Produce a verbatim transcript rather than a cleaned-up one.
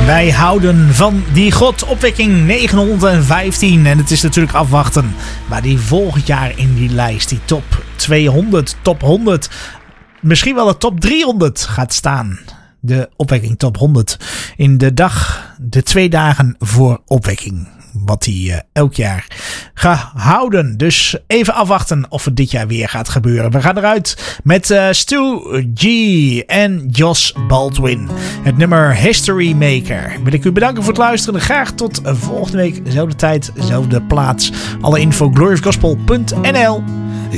Wij houden van die God, opwekking negenhonderdvijftien. En het is natuurlijk afwachten waar die volgend jaar in die lijst, die top tweehonderd, top honderd, misschien wel de top driehonderd gaat staan. De opwekking top honderd in de dag, de twee dagen voor opwekking. Wat die uh, elk jaar gehouden. Dus even afwachten of het dit jaar weer gaat gebeuren. We gaan eruit met uh, Stu G en Josh Baldwin. Het nummer History Maker. Wil ik u bedanken voor het luisteren. Graag tot volgende week. Dezelfde tijd, dezelfde plaats. Alle info glory of gospel punt n l.